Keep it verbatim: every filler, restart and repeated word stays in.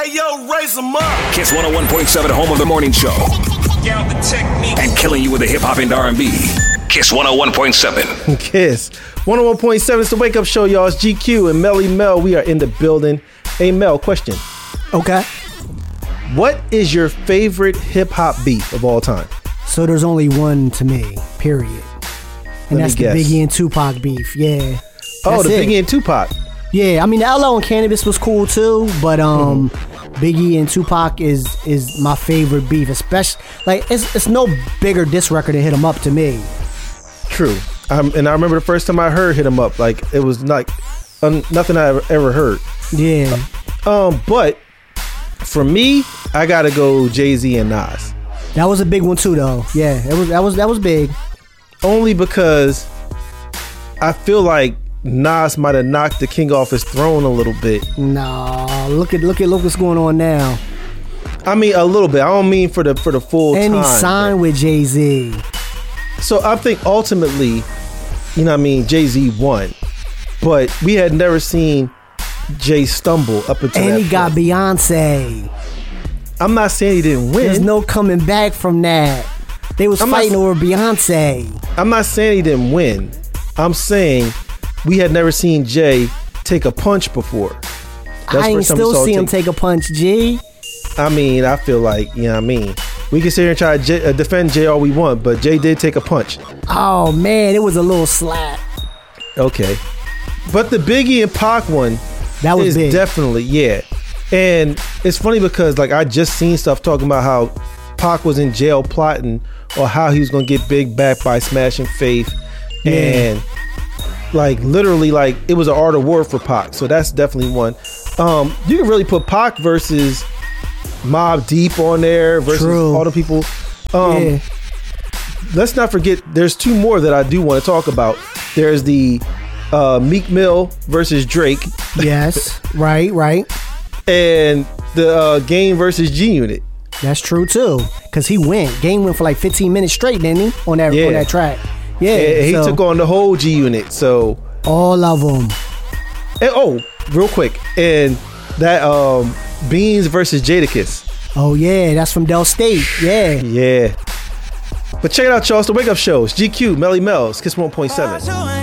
Hey, yo, raise them up. Kiss one oh one point seven, home of the morning show. Out the technique. And killing you with the hip hop and R and B. Kiss one oh one point seven. Kiss one oh one point seven. It's the wake up show, y'all. It's G Q and Melly Mel. We are in the building. Hey, Mel, question. Okay. What is your favorite hip hop beef of all time? So there's only one to me, period. And Let that's the guess. Biggie and Tupac beef. Yeah. Oh, That's the it. Biggie and Tupac. Yeah, I mean the L O and Cannabis was cool too, but um, mm-hmm. Biggie and Tupac is is my favorite beef. Especially like it's it's no bigger diss record to hit them up to me. True, um, and I remember the first time I heard "Hit 'Em Up," like it was like um, nothing I ever, ever heard. Yeah. Um, but for me, I gotta go Jay-Z and Nas. That was a big one too, though. Yeah, it was that was that was big. Only because I feel like Nas might have knocked the king off his throne a little bit. Nah, look at look at look what's going on now. I mean a little bit. I don't mean for the for the full and time. And he signed with Jay-Z. So I think ultimately, you know what I mean, Jay-Z won. But we had never seen Jay stumble up until and that he point. got Beyonce. I'm not saying he didn't win. There's no coming back from that. They was I'm fighting not, over Beyonce. I'm not saying he didn't win. I'm saying we had never seen Jay take a punch before. That's I ain't still see him take, take a punch, G. I mean, I feel like, you know what I mean? We can sit here and try to J, uh, defend Jay all we want, but Jay did take a punch. Oh, man, it was a little slap. Okay. But the Biggie and Pac one that was is big. Definitely, yeah. And it's funny because, like, I just seen stuff talking about how Pac was in jail plotting or how he was going to get Big back by smashing Faith. Yeah. And, like, literally, like, it was an art of war for Pac. So that's definitely one. Um, you can really put Pac versus Mobb Deep on there versus True. all the people. Um, yeah. Let's not forget, there's two more that I do want to talk about. There's the uh, Meek Mill versus Drake. Yes, right, right. And the uh, Game versus G Unit. That's true too, cause he went. Game went for like fifteen minutes straight, didn't he? On that yeah. on that track. Yeah, and he so, took on the whole G Unit. So all of them. And, oh, real quick, and that um, Beans versus Jadakiss. Oh yeah, that's from Del State. Yeah, yeah. But check it out, y'all. It's the Wake Up Show. It's G Q, Melly Mel's, Kiss one point seven.